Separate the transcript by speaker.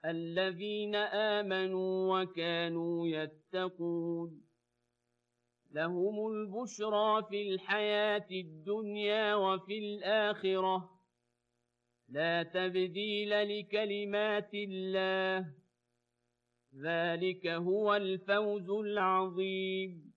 Speaker 1: الذين آمنوا وكانوا يتقون لهم البشرى في الحياة الدنيا وفي الآخرة لا تبديل لكلمات الله ذلك هو الفوز العظيم